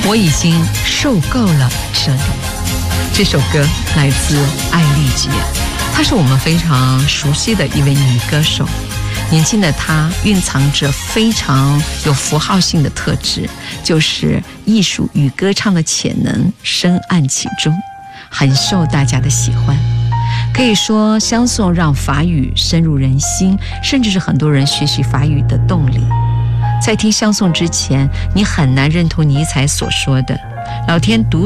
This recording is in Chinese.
我已经受够了这里。这首歌来自艾丽姐，她是我们非常熟悉的一位女歌手。年轻的她蕴藏着非常有符号性的特质，就是艺术与歌唱的潜能深谙其中，很受大家的喜欢。可以说香颂让法语深入人心，甚至是很多人学习法语的动力。在听香颂之前，你很难认同尼采所说的老天独